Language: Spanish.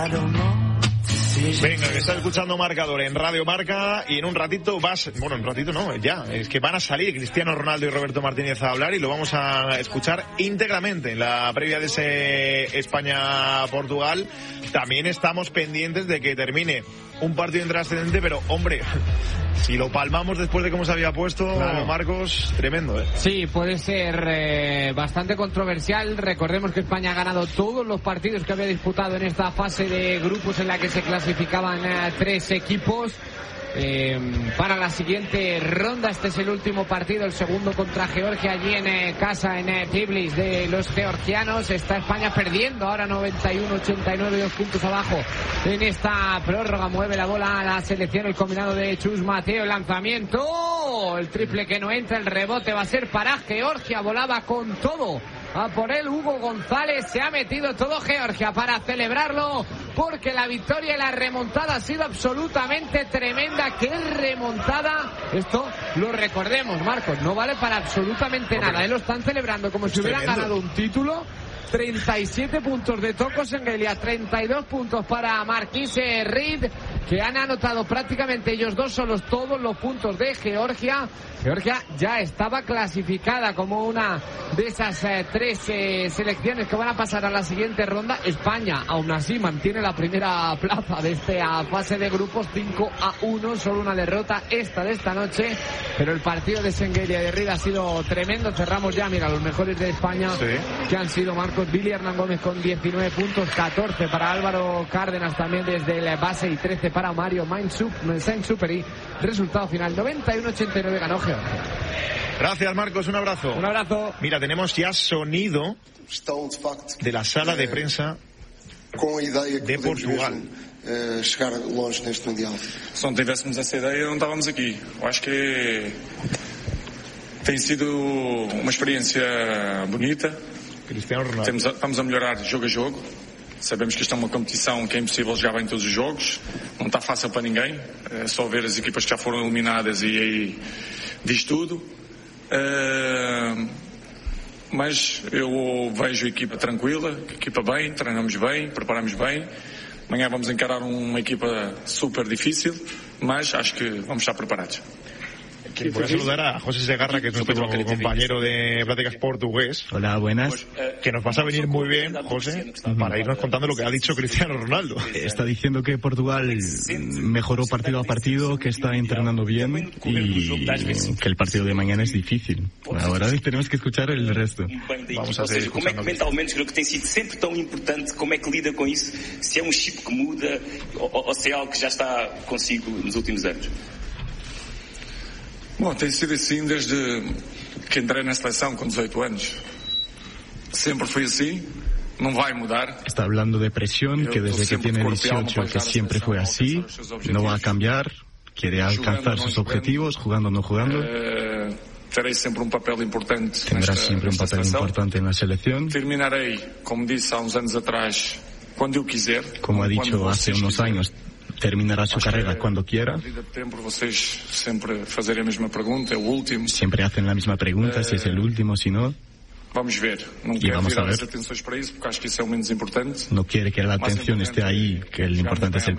Venga, que está escuchando Marcador en Radio Marca y en un ratito es que van a salir Cristiano Ronaldo y Roberto Martínez a hablar y lo vamos a escuchar íntegramente en la previa de ese España-Portugal. También estamos pendientes de que termine un partido intrascendente, pero hombre, si lo palmamos después de cómo se había puesto, claro. Marcos, tremendo, ¿eh? Sí, puede ser bastante controversial. Recordemos que España ha ganado todos los partidos que había disputado en esta fase de grupos en la que se clasificaban 3 equipos. Para la siguiente ronda, este es el último partido, el segundo contra Georgia allí en casa, en Tbilisi, de los georgianos. Está España perdiendo ahora 91-89, 2 puntos abajo en esta prórroga. Mueve la bola a la selección, el combinado de Chus Mateo, el lanzamiento, el triple que no entra, el rebote va a ser para Georgia. Volaba con todo a por él Hugo González, se ha metido todo Georgia para celebrarlo, porque la victoria y la remontada ha sido absolutamente tremenda. ¡Qué remontada! Esto lo recordemos, Marcos, no vale para absolutamente nada, lo están celebrando como si hubieran ganado un título. 37 puntos de Toko Senghelia, 32 puntos para Marquise Reed, que han anotado prácticamente ellos dos solos todos los puntos de Georgia. Georgia ya estaba clasificada como una de esas 3 selecciones que van a pasar a la siguiente ronda. España aún así mantiene la primera plaza de esta fase de grupos, 5-1, solo una derrota de esta noche, pero el partido de Senghelia y de Reed ha sido tremendo. Cerramos ya, mira, los mejores de España, sí, que han sido Marcos Billy, Hernán Gómez con 19 puntos, 14 para Álvaro Cárdenas también desde el base y 13 para Mario Saint-Supéry. Resultado final 91-89, ganó Georgia. Gracias, Marcos, un abrazo. Un abrazo. Mira, tenemos ya sonido de la sala de prensa de Portugal. Chegar longe neste Mundial. Se não tivéssemos essa ideia, não estávamos aqui. Eu acho que tem sido uma experiência bonita. Cristiano Ronaldo. Estamos a melhorar jogo a jogo. Sabemos que isto é uma competição que é impossível jogar bem todos os jogos. Não está fácil para ninguém. É só ver as equipas que já foram eliminadas e aí diz tudo. Mas eu vejo a equipa tranquila, a equipa bem, treinamos bem, preparamos bem. Amanhã vamos encarar uma equipa super difícil, mas acho que vamos estar preparados. Voy a saludar a José Segarra, que es nuestro compañero de Pláticas Portugués. Hola, buenas. Que nos vas a venir muy bien, José, para irnos contando lo que ha dicho Cristiano Ronaldo. Está diciendo que Portugal mejoró partido a partido, que está entrenando bien y que el partido de mañana es difícil. Ahora tenemos que escuchar el resto. Vamos a seguir escuchando. Como é que mentalmente creo que tem sido sempre tão importante, como é que lida com isso? Se é chip que muda ou se é algo que já está consigo nos últimos anos? Bom, tem sido assim desde que entrei na seleção com 18 anos. Sempre foi assim, não vai mudar. Está hablando de presión, que desde que tiene 18 que siempre fue así, no va a cambiar, quiere alcanzar sus objetivos, jugando o no jugando. Terei sempre papel importante. Tendrá siempre un papel importante en la selección. Terminarei, como disse há uns anos atrás, quando eu quiser. Como ha dicho hace unos años, terminará su carrera cuando quiera. Siempre hacen la misma pregunta, si es el último, si no. Y vamos a ver. No quiere que la atención esté ahí, que el importante es el